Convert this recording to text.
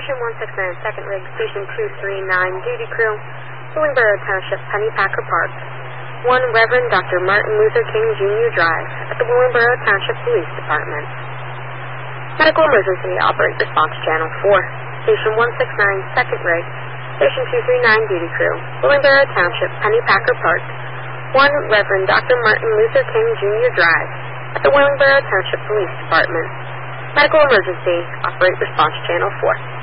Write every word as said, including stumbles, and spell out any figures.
Station one six nine, second rig, Station two three nine, duty crew, Willingboro Township, Pennypacker Park. one Reverend Doctor Martin Luther King Junior Drive at the Willingboro Township Police Department. Medical emergency, operate response channel four. Station one six nine, second rig, Station two three nine, duty crew, Willingboro Township, Pennypacker Park. one Reverend Doctor Martin Luther King Junior Drive at the Willingboro Township Police Department. Medical emergency, operate response channel four.